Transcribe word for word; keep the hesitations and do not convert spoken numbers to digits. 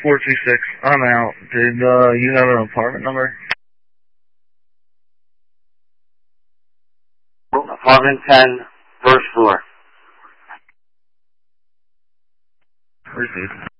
four two six. I'm out. Did uh, you have an apartment number? Apartment ten, first floor. Received.